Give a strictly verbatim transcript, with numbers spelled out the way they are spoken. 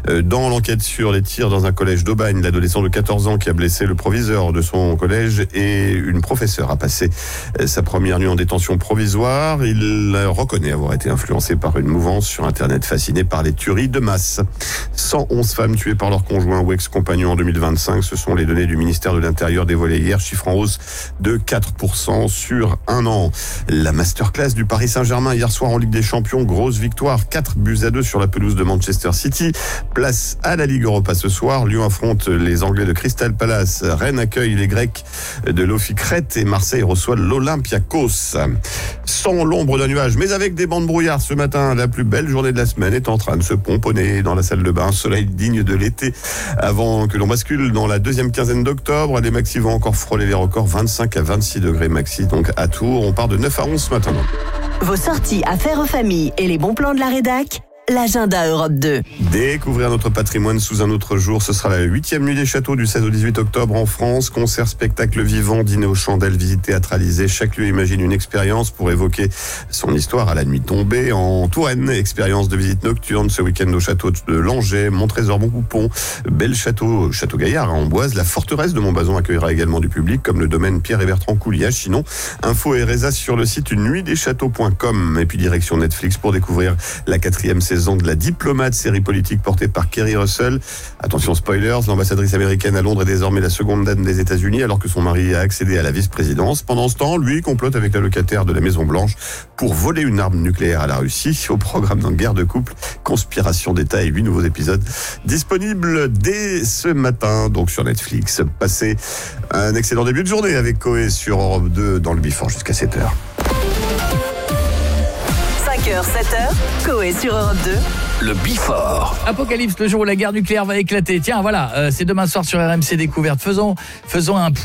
Dans l'enquête sur les tirs dans un collège d'Aubagne, l'adolescent de quatorze ans qui a blessé le proviseur de son collège et une professeure a passé sa première nuit en détention provisoire. Il reconnaît avoir été influencé par une mouvance sur Internet fasciné par les tueries de masse. cent onze femmes tuées par leur conjoint ou ex-compagnon en deux mille vingt-cinq. Ce sont les données du ministère de l'Intérieur dévoilées hier, chiffre en hausse de quatre pour cent sur un an. La masterclass du Paris Saint-Germain hier soir en Ligue des Champions. Grosse victoire, quatre buts à deux sur la pelouse de Manchester City. Place à la Ligue Europa ce soir. Lyon affronte les Anglais de Crystal Palace. Rennes accueille les Grecs de l'Ofi Crète et Marseille reçoit l'Olympiakos. Sans l'ombre d'un nuage, mais avec des bancs de brouillard ce matin, la plus belle journée de la semaine est en train de se pomponner dans la salle de bain. Soleil digne de l'été avant que l'on bascule dans la deuxième quinzaine d'octobre. Les maxi vont encore frôler les records, vingt-cinq à vingt-six degrés maxi. Donc à Tours, on part de neuf à onze ce matin. Vos sorties affaires aux familles et les bons plans de la rédac, l'agenda Europe deux. Découvrir notre patrimoine sous un autre jour, ce sera la huitième nuit des châteaux du seize au dix-huit octobre en France. Concert, spectacle vivant, dîner aux chandelles, visite théâtralisée. Chaque lieu imagine une expérience pour évoquer son histoire à la nuit tombée. En Touraine, expérience de visite nocturne ce week-end au château de Langeais, Montrésor, Montcoupon, Bel Château, Château Gaillard, en Amboise. La forteresse de Montbazon accueillera également du public, comme le domaine Pierre et Bertrand Couliage. Sinon, info et résas sur le site une nuit des châteaux point com. Et puis direction Netflix pour découvrir la quatrième saison de La Diplomate, série politique portée par Kerry Russell. Attention spoilers, l'ambassadrice américaine à Londres est désormais la seconde dame des États-Unis alors que son mari a accédé à la vice-présidence. Pendant ce temps, lui complote avec la locataire de la Maison Blanche pour voler une arme nucléaire à la Russie. Au programme d'un Guerre de couple, conspiration d'État et huit nouveaux épisodes disponibles dès ce matin, donc sur Netflix. Passez un excellent début de journée avec Coé sur Europe deux dans le Bifort jusqu'à sept heures. cinq heures, sept heures, Coé sur Europe deux. Le Bifort. Apocalypse, le jour où la guerre nucléaire va éclater. Tiens, voilà, euh, c'est demain soir sur R M C Découverte. Faisons, faisons un point.